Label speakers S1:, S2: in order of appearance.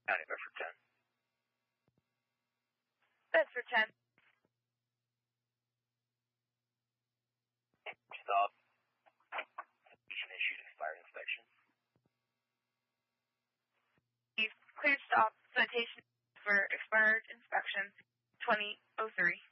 S1: County Bedford 10.
S2: Bedford 10.
S1: Stop. Issued expired inspection.
S2: You've cleared stop. Citation for expired inspection 2003.